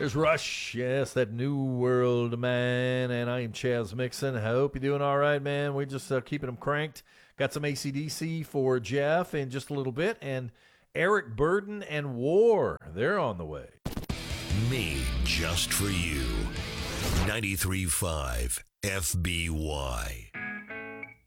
There's Rush. Yes, that New World, man. And I am Chaz Mixon. I hope you're doing all right, man. We're just keeping them cranked. Got some ACDC for Jeff in just a little bit. And Eric Burden and War, they're on the way. Me, just for you. 93.5 FBY.